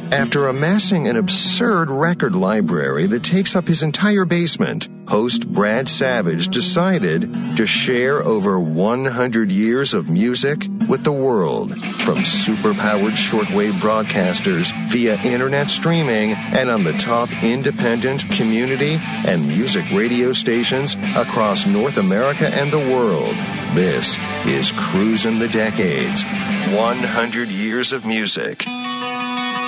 After amassing an absurd record library that takes up his entire basement, host Brad Savage decided to share over 100 years of music with the world, from super-powered shortwave broadcasters via internet streaming and on the top independent, community, and music radio stations across North America and the world. This is Cruisin' the Decades, 100 years of music.